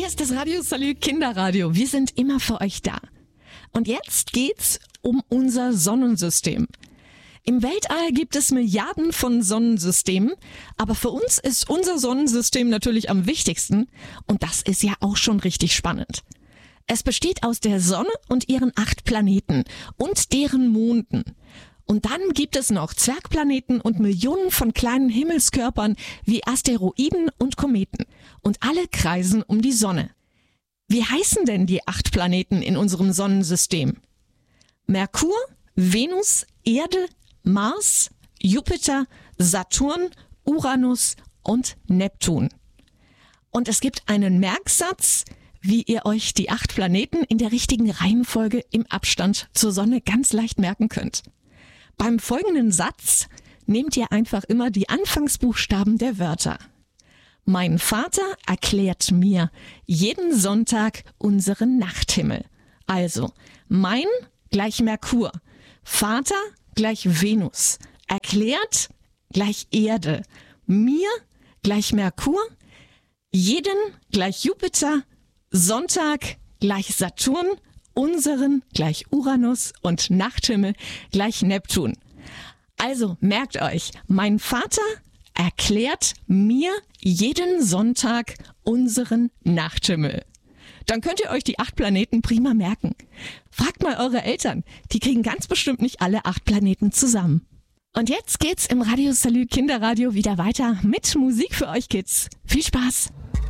Hier ist das Radio Salü Kinderradio. Wir sind immer für euch da. Und jetzt geht's um unser Sonnensystem. Im Weltall gibt es Milliarden von Sonnensystemen, aber für uns ist unser Sonnensystem natürlich am wichtigsten und das ist ja auch schon richtig spannend. Es besteht aus der Sonne und ihren 8 Planeten und deren Monden. Und dann gibt es noch Zwergplaneten und Millionen von kleinen Himmelskörpern wie Asteroiden und Kometen. Und alle kreisen um die Sonne. Wie heißen denn die 8 Planeten in unserem Sonnensystem? Merkur, Venus, Erde, Mars, Jupiter, Saturn, Uranus und Neptun. Und es gibt einen Merksatz, wie ihr euch die 8 Planeten in der richtigen Reihenfolge im Abstand zur Sonne ganz leicht merken könnt. Beim folgenden Satz nehmt ihr einfach immer die Anfangsbuchstaben der Wörter. Mein Vater erklärt mir jeden Sonntag unseren Nachthimmel. Also, mein gleich Merkur, Vater gleich Venus, erklärt gleich Erde, mir gleich Merkur, jeden gleich Jupiter, Sonntag gleich Saturn, unseren gleich Uranus und Nachthimmel gleich Neptun. Also merkt euch, mein Vater erklärt mir jeden Sonntag unseren Nachthimmel. Dann könnt ihr euch die 8 Planeten prima merken. Fragt mal eure Eltern, die kriegen ganz bestimmt nicht alle 8 Planeten zusammen. Und jetzt geht's im Radio Salü Kinderradio wieder weiter mit Musik für euch Kids. Viel Spaß!